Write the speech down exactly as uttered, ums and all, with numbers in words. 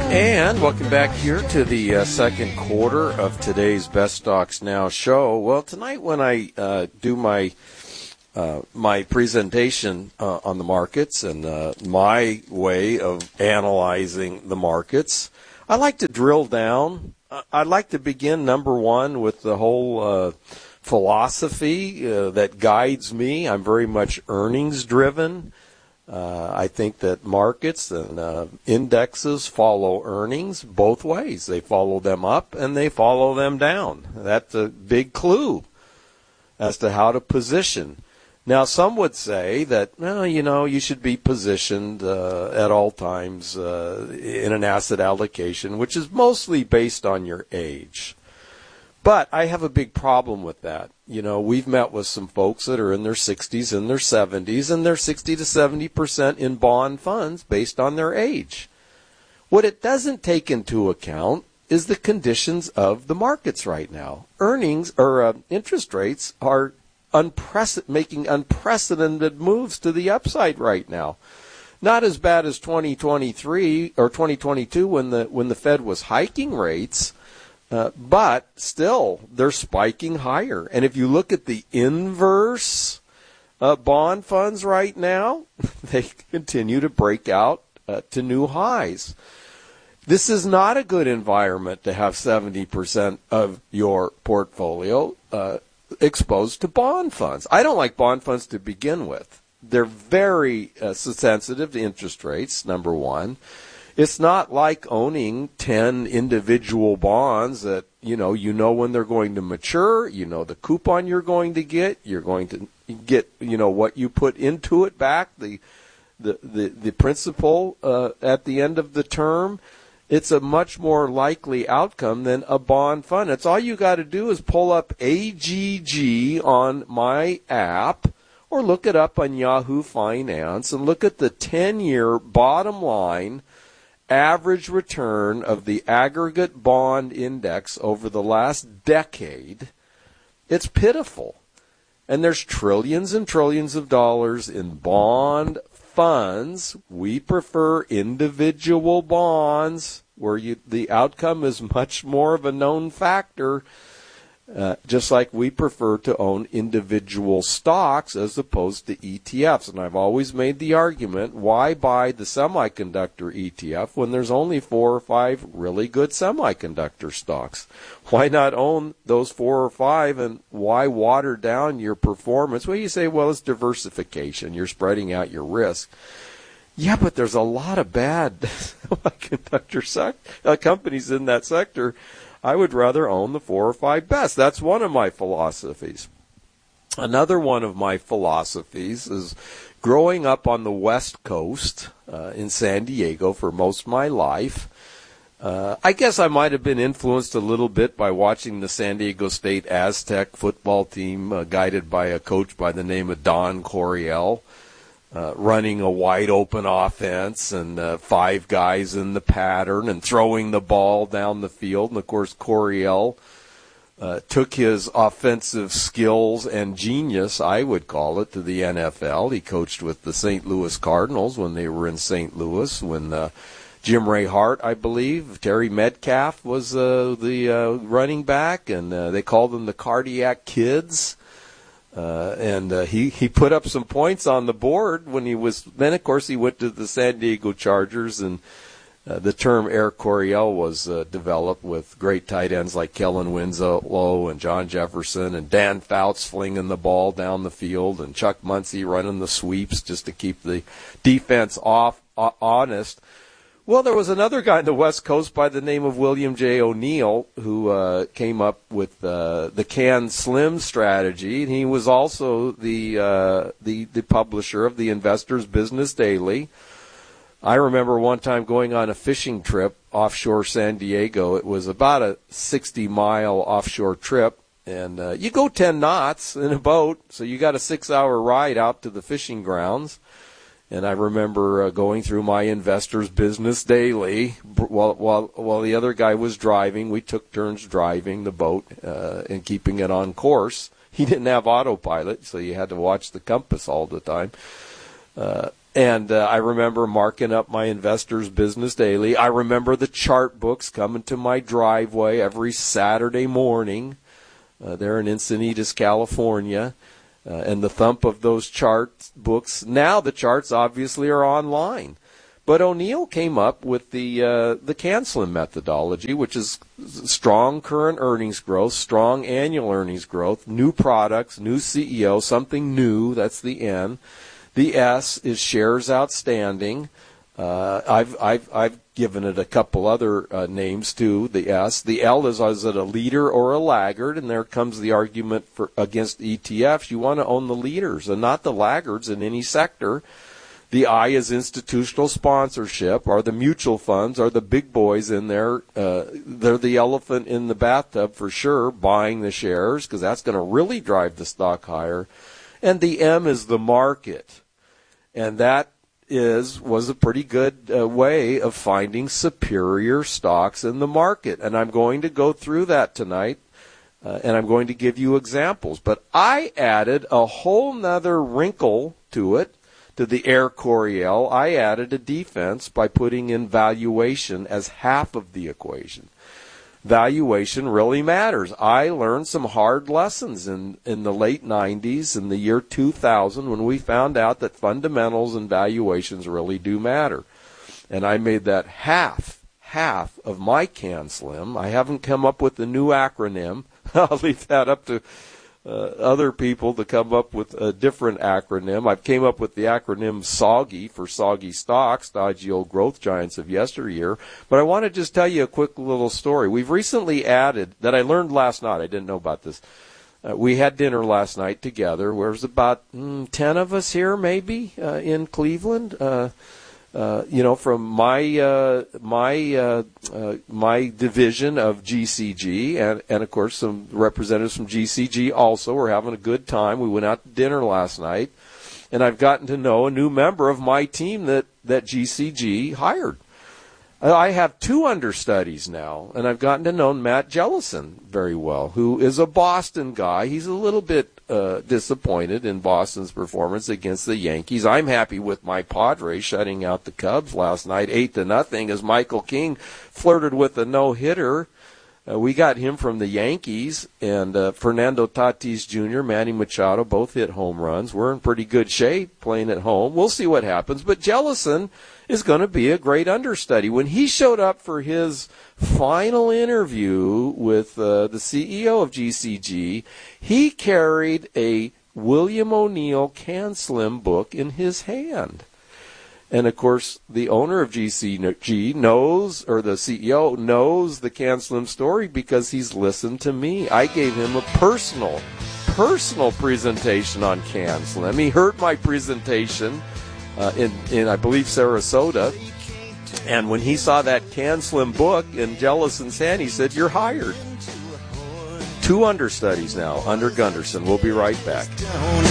And welcome back here to the uh, second quarter of today's Best Stocks Now show. Well, tonight when I uh, do my uh, my presentation uh, on the markets and uh, my way of analyzing the markets, I like to drill down. I'd like to begin, number one, with the whole uh, philosophy uh, that guides me. I'm very much earnings-driven. Uh, I think that markets and uh, indexes follow earnings both ways. They follow them up and they follow them down. That's a big clue as to how to position. Now, some would say that, well, you know, you should be positioned uh, at all times uh, in an asset allocation, which is mostly based on your age. But I have a big problem with that. You know, we've met with some folks that are in their sixties and their seventies, and they're sixty to seventy percent in bond funds based on their age. What it doesn't take into account is the conditions of the markets right now. Earnings or uh, interest rates are unprecedented, making unprecedented moves to the upside right now. Not as bad as twenty twenty-three or twenty twenty-two when the when the Fed was hiking rates. Uh, but still, they're spiking higher. And if you look at the inverse uh, bond funds right now, they continue to break out uh, to new highs. This is not a good environment to have seventy percent of your portfolio uh, exposed to bond funds. I don't like bond funds to begin with. They're very uh, sensitive to interest rates, number one. It's not like owning ten individual bonds that, you know, you know when they're going to mature, you know the coupon you're going to get, you're going to get, you know, what you put into it back, the the, the, the principal uh, at the end of the term. It's a much more likely outcome than a bond fund. It's all you got to do is pull up A G G on my app or look it up on Yahoo Finance and look at the ten-year bottom line average return of the aggregate bond index over the last decade. It's pitiful. And there's trillions and trillions of dollars in bond funds. We prefer individual bonds where you, the outcome is much more of a known factor, uh, just like we prefer to own individual stocks as opposed to E T Fs. And I've always made the argument, why buy the semiconductor E T F when there's only four or five really good semiconductor stocks? Why not own those four or five, and why water down your performance? Well, you say, well, it's diversification. You're spreading out your risk. Yeah, but there's a lot of bad semiconductor sec- uh, companies in that sector. I would rather own the four or five best. That's one of my philosophies. Another one of my philosophies is growing up on the West Coast uh, in San Diego for most of my life. Uh, I guess I might have been influenced a little bit by watching the San Diego State Aztec football team uh, guided by a coach by the name of Don Coryell. Uh, running a wide-open offense and uh, five guys in the pattern and throwing the ball down the field. And, of course, Coryell uh, took his offensive skills and genius, I would call it, to the N F L. He coached with the Saint Louis Cardinals when they were in Saint Louis, when uh, Jim Ray Hart, I believe, Terry Metcalf was uh, the uh, running back, and uh, they called them the Cardiac Kids. Uh, and uh, he, he put up some points on the board when he was, then of course he went to the San Diego Chargers, and uh, the term Air Coryell was uh, developed with great tight ends like Kellen Winslow and John Jefferson and Dan Fouts flinging the ball down the field and Chuck Muncie running the sweeps just to keep the defense off, uh, honest. Well, there was another guy on the West Coast by the name of William J. O'Neill who uh, came up with uh, the Can Slim strategy, and he was also the, uh, the the publisher of the Investor's Business Daily. I remember one time going on a fishing trip offshore San Diego. It was about a sixty-mile offshore trip, and uh, you go ten knots in a boat, so you got a six-hour ride out to the fishing grounds. And I remember uh, going through my Investor's Business Daily while while while the other guy was driving. We took turns driving the boat uh, and keeping it on course. He didn't have autopilot, so you had to watch the compass all the time. Uh, And uh, I remember marking up my Investors Business Daily. I remember the chart books coming to my driveway every Saturday morning uh, there in Encinitas, California. Uh, and the thump of those chart books. Now the charts obviously are online. But O'Neill came up with the uh, the CanSlim methodology, which is strong current earnings growth, strong annual earnings growth, new products, new C E O, something new, that's the N. The S is shares outstanding. Uh, I've I've I've given it a couple other uh, names too. The S, the L is is it a leader or a laggard, and there comes the argument for against E T Fs. You want to own the leaders and not the laggards in any sector. The I is institutional sponsorship. Are the mutual funds? Are the big boys in there? Uh, they're the elephant in the bathtub for sure. Buying the shares because that's going to really drive the stock higher. And the M is the market, and that is was a pretty good uh, way of finding superior stocks in the market. And I'm going to go through that tonight, uh, and I'm going to give you examples. But I added a whole nother wrinkle to it, to the Air Coryell. I added a defense by putting in valuation as half of the equation. Valuation really matters. I learned some hard lessons in, in the late nineties, in the year two thousand, when we found out that fundamentals and valuations really do matter. And I made that half, half of my CanSlim. I haven't come up with a new acronym. I'll leave that up to uh, other people to come up with a different acronym. I've came up with the acronym SOGGY for soggy stocks, stodgy old growth giants of yesteryear. But I want to just tell you a quick little story. We've recently added, that I learned last night, I didn't know about this. Uh, we had dinner last night together. There's about mm, ten of us here maybe uh, in Cleveland. Uh, Uh, you know, from my uh, my uh, uh, my division of G C G, and, and of course some representatives from G C G also. We're having a good time. We went out to dinner last night, and I've gotten to know a new member of my team that, that G C G hired. I have two understudies now, and I've gotten to know Matt Jellison very well, who is a Boston guy. He's a little bit uh, disappointed in Boston's performance against the Yankees. I'm happy with my Padres shutting out the Cubs last night, eight to nothing, as Michael King flirted with a no-hitter. Uh, we got him from the Yankees, and uh, Fernando Tatis Junior, Manny Machado, both hit home runs. We're in pretty good shape playing at home. We'll see what happens, but Jellison is going to be a great understudy. When he showed up for his final interview with uh, the C E O of G C G, he carried a William O'Neill CanSlim book in his hand. And, of course, the owner of G C G knows, or the C E O knows the CanSlim story because he's listened to me. I gave him a personal, personal presentation on CanSlim. He heard my presentation uh, in, in, I believe, Sarasota. And when he saw that CanSlim book in Jellison's hand, he said, "You're hired." Two understudies now under Gunderson. We'll be right back.